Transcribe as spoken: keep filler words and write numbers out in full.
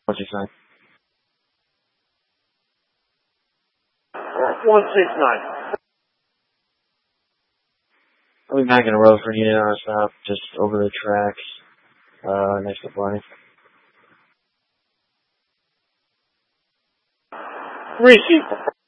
What's your sign? one six nine. I'll be back in a row for Union on a stop, just over the tracks, uh, next to Barney. Receipt.